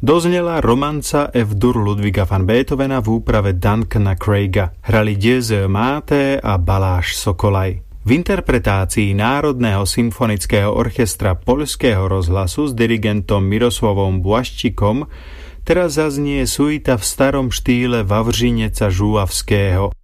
Doznela romanca F-dur Ludwiga van Beethovena v úprave Duncana Craiga. Hrali Dies Máté a Baláš Sokolaj. V interpretácii Národného symfonického orchestra Poľského rozhlasu s dirigentom Mirosłavom Błaščikom teraz zaznie suita v starom štýle Wawrzynieca Żuławského.